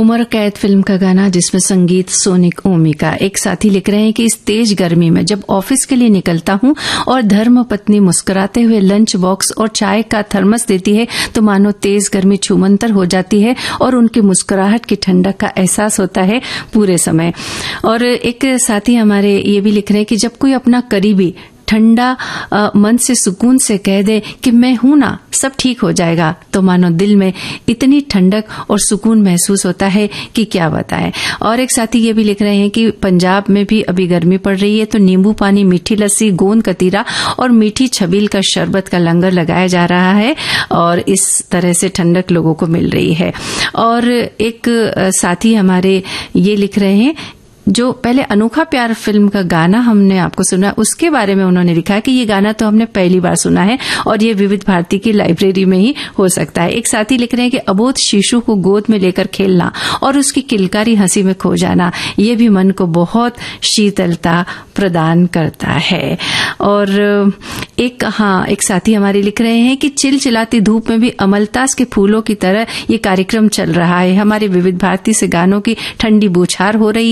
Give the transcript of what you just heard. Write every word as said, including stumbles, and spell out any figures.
उमर कैद फिल्म का गाना जिसमें संगीत सोनिक ओमी का। एक साथी लिख रहे हैं कि इस तेज गर्मी में जब ऑफिस के लिए निकलता हूं और धर्म पत्नी मुस्कुराते हुए लंच बॉक्स और चाय का थर्मस देती है तो मानो तेज गर्मी छूमंतर हो जाती है और उनकी मुस्कुराहट की ठंडक का एहसास होता है पूरे समय। और एक साथी हमारे ये भी लिख रहे हैं कि जब कोई अपना करीबी ठंडा मन से सुकून से कह दे कि मैं हूं ना, सब ठीक हो जाएगा, तो मानो दिल में इतनी ठंडक और सुकून महसूस होता है कि क्या बताएं। और एक साथी ये भी लिख रहे हैं कि पंजाब में भी अभी गर्मी पड़ रही है तो नींबू पानी, मीठी लस्सी, गोंद कतीरा और मीठी छबील का शरबत का लंगर लगाया जा रहा है और इस तरह से ठंडक लोगों को मिल रही है। और एक साथी हमारे ये लिख रहे हैं, जो पहले अनोखा प्यार फिल्म का गाना हमने आपको सुना उसके बारे में उन्होंने लिखा है कि ये गाना तो हमने पहली बार सुना है और ये विविध भारती की लाइब्रेरी में ही हो सकता है। एक साथी लिख रहे हैं कि अबोध शिशु को गोद में लेकर खेलना और उसकी किलकारी हंसी में खो जाना, ये भी मन को बहुत शीतलता प्रदान करता है। और एक हाँ एक साथी हमारे लिख रहे हैं कि चिलचिलाती धूप में भी अमलतास के फूलों की तरह ये कार्यक्रम चल रहा है। हमारे विविध भारती से गानों की ठंडी बौछार हो रही